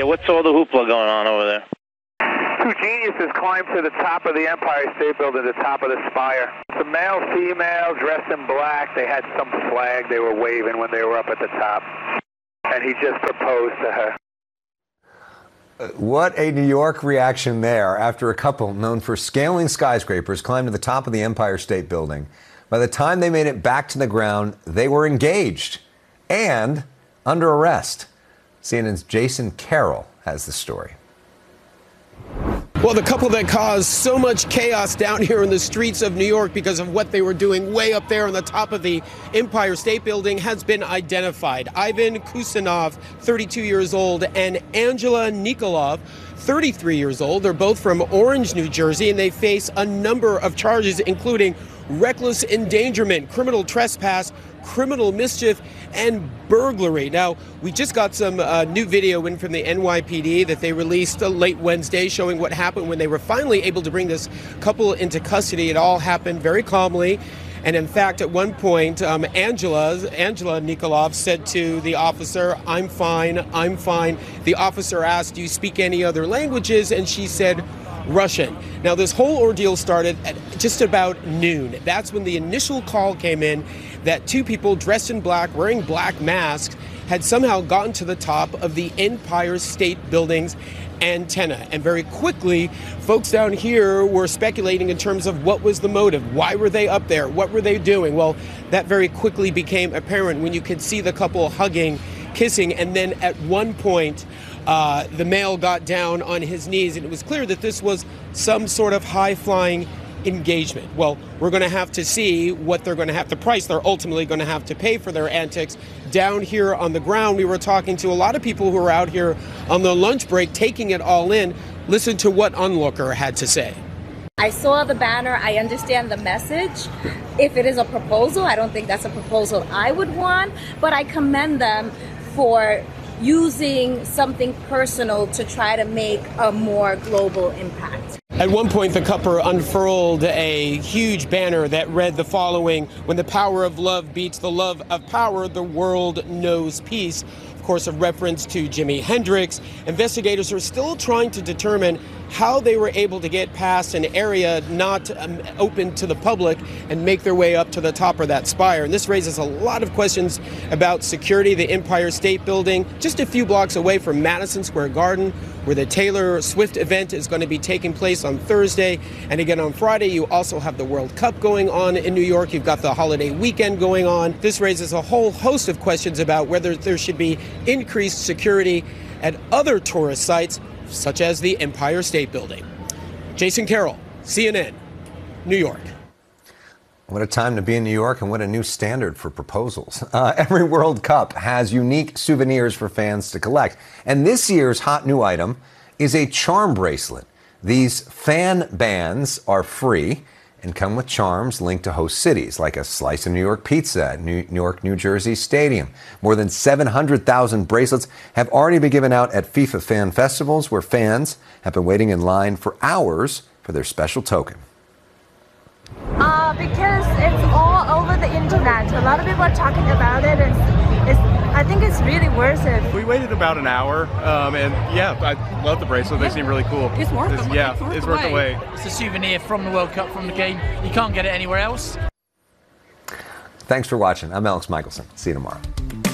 what's all the hoopla going on over there? Two geniuses climbed to the top of the Empire State Building, the top of the spire. The male, female, dressed in black. They had some flag they were waving when they were up at the top. And he just proposed to her. What a New York reaction there after a couple known for scaling skyscrapers climbed to the top of the Empire State Building. By the time they made it back to the ground, they were engaged and under arrest. CNN's Jason Carroll has the story. Well, the couple that caused so much chaos down here in the streets of New York because of what they were doing way up there on the top of the Empire State Building has been identified. Ivan Kusanov, 32 years old, and Angela Nikolov, 33 years old. They're both from Orange, New Jersey, and they face a number of charges, including reckless endangerment, criminal trespass, criminal mischief, and burglary. Now, we just got some new video in from the NYPD that they released late Wednesday showing what happened when they were finally able to bring this couple into custody. It all happened very calmly. And in fact, at one point, Angela Nikolov said to the officer, "I'm fine, I'm fine." The officer asked, "Do you speak any other languages?" And she said, Russian. Now, this whole ordeal started at just about noon. That's when the initial call came in that two people dressed in black, wearing black masks, had somehow gotten to the top of the Empire State Building's antenna. And very quickly, folks down here were speculating in terms of what was the motive. Why were they up there? What were they doing? Well, that very quickly became apparent when you could see the couple hugging, kissing, and then at one point, the male got down on his knees, and it was clear that this was some sort of high-flying engagement. Well, we're going to have to see what they're going to have, the price they're ultimately going to have to pay for their antics. Down here on the ground, we were talking to a lot of people who were out here on the lunch break, taking it all in. Listen to what onlooker had to say. I saw the banner. I understand the message. If it is a proposal, I don't think that's a proposal I would want, but I commend them for using something personal to try to make a more global impact. At one point, the couple unfurled a huge banner that read the following: "When the power of love beats the love of power, the world knows peace." Of course, a reference to Jimi Hendrix. Investigators are still trying to determine how they were able to get past an area not open to the public and make their way up to the top of that spire. And this raises a lot of questions about security. The Empire State Building, just a few blocks away from Madison Square Garden, where the Taylor Swift event is going to be taking place on Thursday. And again, on Friday, you also have the World Cup going on in New York. You've got the holiday weekend going on. This raises a whole host of questions about whether there should be increased security at other tourist sites, such as the Empire State Building. Jason Carroll, CNN, New York. What a time to be in New York, and what a new standard for proposals. Every World Cup has unique souvenirs for fans to collect. And this year's hot new item is a charm bracelet. These fan bands are free and come with charms linked to host cities, like a slice of New York pizza at New York, New Jersey Stadium. More than 700,000 bracelets have already been given out at FIFA fan festivals, where fans have been waiting in line for hours for their special token. Because it's all over the internet. A lot of people are talking about it, and I think it's really worth it. We waited about an hour, and yeah, I love the bracelet. They seem really cool. It's worth it. Yeah, it's worth the wait. It's a souvenir from the World Cup, from the game. You can't get it anywhere else. Thanks for watching. I'm Alex Michelson. See you tomorrow.